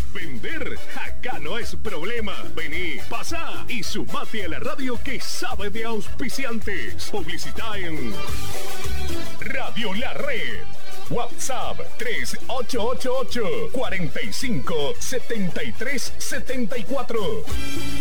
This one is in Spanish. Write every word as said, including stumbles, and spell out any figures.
Vender, acá no es problema. Vení, pasá y sumate a la radio que sabe de auspiciantes. Publicita en Radio La Red. WhatsApp tres ocho ocho ocho, cuarenta y cinco, setenta y tres setenta y cuatro.